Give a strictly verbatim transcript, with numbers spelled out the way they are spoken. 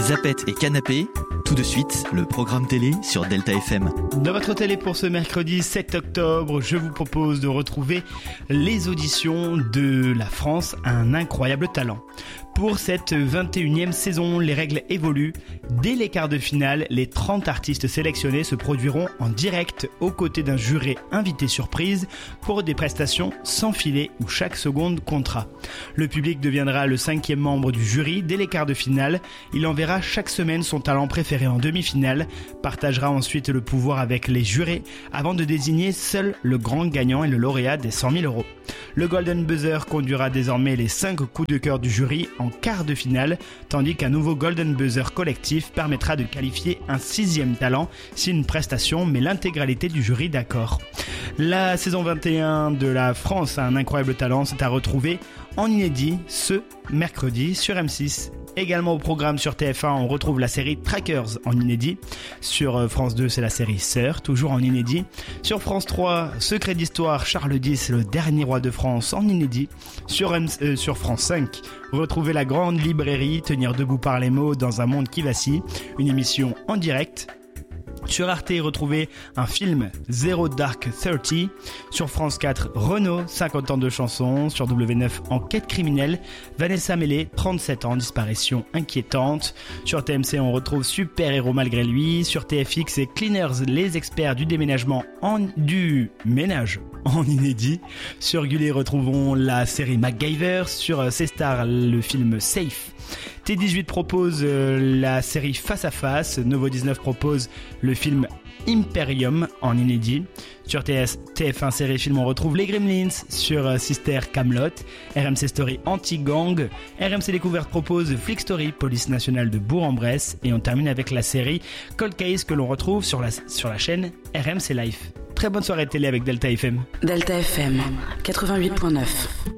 Zapette et Canapé, tout de suite, le programme télé sur Delta F M. Dans votre télé pour ce mercredi sept octobre, je vous propose de retrouver les auditions de La France a un incroyable talent. Pour cette vingt et unième saison, les règles évoluent. Dès les quarts de finale, les trente artistes sélectionnés se produiront en direct aux côtés d'un juré invité surprise pour des prestations sans filet où chaque seconde comptera. Le public deviendra le cinquième membre du jury dès les quarts de finale. Il enverra chaque semaine son talent préféré en demi-finale, partagera ensuite le pouvoir avec les jurés avant de désigner seul le grand gagnant et le lauréat des cent mille euros. Le Golden Buzzer conduira désormais les cinq coups de cœur du jury en quart de finale, tandis qu'un nouveau Golden Buzzer collectif permettra de qualifier un sixième talent si une prestation met l'intégralité du jury d'accord. La saison vingt et un de La France a un incroyable talent, c'est à retrouver en inédit ce mercredi sur M six. Également au programme sur T F un, on retrouve la série Trackers en inédit. Sur France deux, c'est la série Sœur, toujours en inédit. Sur France trois, Secret d'Histoire, Charles X, le dernier roi de France en inédit. Sur, M- euh, sur France cinq, retrouvez la grande librairie, tenir debout par les mots dans un monde qui vacille. Une émission en direct. Sur Arte, retrouvez un film Zero Dark Thirty. Sur France quatre, Renaud, cinquante ans de chansons. Sur W neuf, Enquête criminelle. Vanessa Mélé, trente-sept ans, disparition inquiétante. Sur T M C, on retrouve Super Héros malgré lui. Sur T F X, c'est Cleaners, les experts du déménagement en... du ménage en inédit. Sur Gulli, retrouvons la série MacGyver. Sur C-Star, le film Safe. T dix-huit propose euh, la série Face à Face. Novo dix-neuf propose le film Imperium en inédit. Sur T S, T F un série film, on retrouve Les Gremlins. Sur euh, Sister, Camelot. R M C Story, Anti-Gang. R M C Découverte propose Flick Story, Police Nationale de Bourg-en-Bresse. Et on termine avec la série Cold Case que l'on retrouve sur la, sur la chaîne R M C Life. Très bonne soirée de télé avec Delta F M. Delta F M, quatre-vingt-huit virgule neuf.